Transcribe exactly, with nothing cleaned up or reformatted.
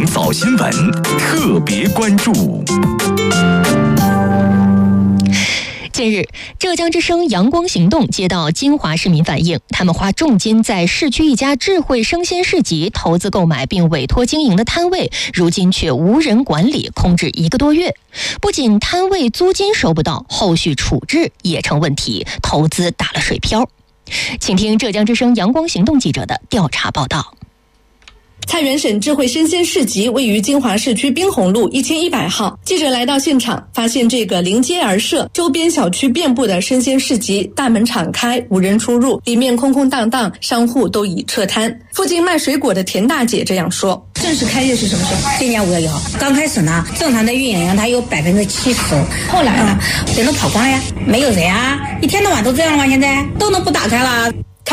网早新闻特别关注。 近日，浙江之声阳光行动接到金华市民反映，他们花重金在市区一家智慧生鲜市集投资购买并委托经营的摊位，如今却无人管理，空置一个多月。不仅摊位租金收不到，后续处置也成问题，投资打了水漂。请听浙江之声阳光行动记者的调查报道。 太原省智慧生鲜市集位于金华市区滨洪路一千一百号。记者来到现场，发现这个临街而设、周边小区遍布的生鲜市集大门敞开，无人出入，里面空空荡荡，商户都已撤摊。附近卖水果的田大姐这样说：正式开业是什么时候？ 今年五月一号。刚开始呢，正常的运营它有百分之七十，后来呢，人都跑光了呀，没有人啊，一天到晚都这样了吗？现在都能不打开了。